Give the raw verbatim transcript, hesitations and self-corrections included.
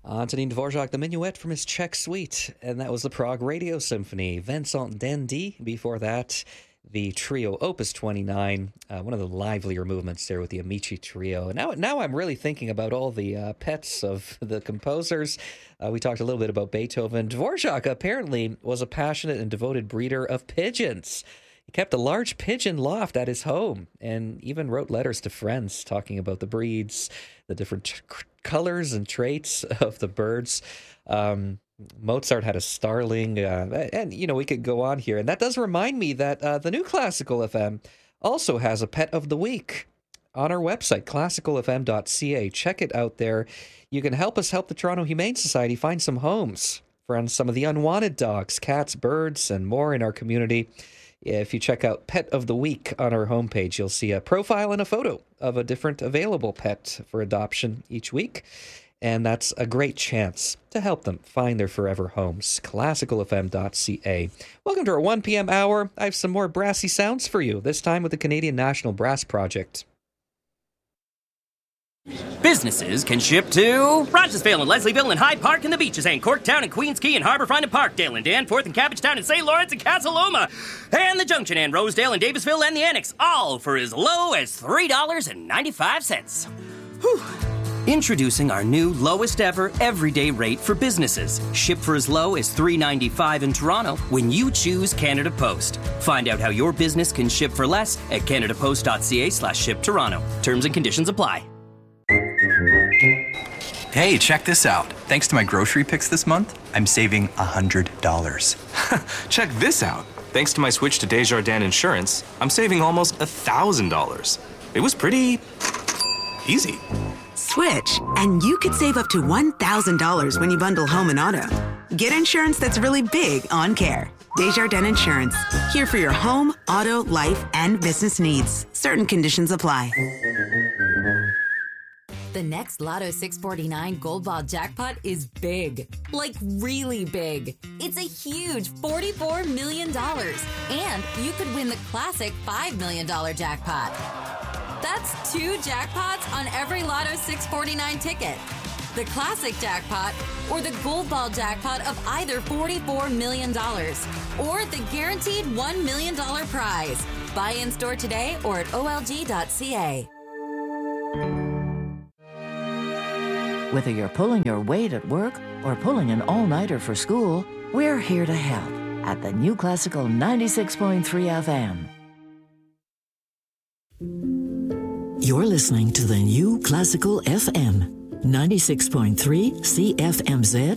Antonin Dvorak, the Minuet from his Czech Suite, and that was the Prague Radio Symphony. Vincent Dendy, before that, the trio Opus twenty-nine, uh, one of the livelier movements there with the Amici Trio. Now now I'm really thinking about all the uh, pets of the composers. Uh, we talked a little bit about Beethoven. Dvorak apparently was a passionate and devoted breeder of pigeons. He kept a large pigeon loft at his home and even wrote letters to friends talking about the breeds, the different t- colors and traits of the birds. Um, Mozart had a starling, uh, and, you know, we could go on here. And that does remind me that uh, the new Classical F M also has a Pet of the Week on our website, classical f m dot c a. Check it out there. You can help us help the Toronto Humane Society find some homes for some of the unwanted dogs, cats, birds, and more in our community. If you check out Pet of the Week on our homepage, you'll see a profile and a photo of a different available pet for adoption each week. And that's a great chance to help them find their forever homes. classical f m dot c a. Welcome to our one p.m. hour. I have some more brassy sounds for you, this time with the Canadian National Brass Project. Businesses can ship to Rochesville and Leslieville and Hyde Park and the Beaches and Corktown and Queens Quay and Harbourfront and Parkdale and Danforth and Cabbagetown and Saint Lawrence and Casa Loma and the Junction and Rosedale and Davisville and the Annex, all for as low as three dollars and ninety-five cents. Whew. Introducing our new lowest ever everyday rate for businesses. Ship for as low as three dollars and ninety-five cents in Toronto when you choose Canada Post. Find out how your business can ship for less at canadapost.ca slash ship Toronto. Terms and conditions apply. Hey, check this out. Thanks to my grocery picks this month, I'm saving one hundred dollars. Check this out. Thanks to my switch to Desjardins Insurance, I'm saving almost one thousand dollars. It was pretty easy. Switch, and you could save up to one thousand dollars when you bundle home and auto. Get insurance that's really big on care. Desjardins Insurance. Here for your home, auto, life, and business needs. Certain conditions apply. The next Lotto six forty-nine Gold Ball jackpot is big. Like really big. It's a huge forty-four million dollars. And you could win the classic five million dollars jackpot. That's two jackpots on every Lotto six forty-nine ticket. The classic jackpot or the Gold Ball jackpot of either forty-four million dollars. Or the guaranteed one million dollars prize. Buy in store today or at o l g dot c a. Whether you're pulling your weight at work or pulling an all-nighter for school, we're here to help at the New Classical ninety-six point three F M. You're listening to the New Classical F M, ninety-six point three C F M Z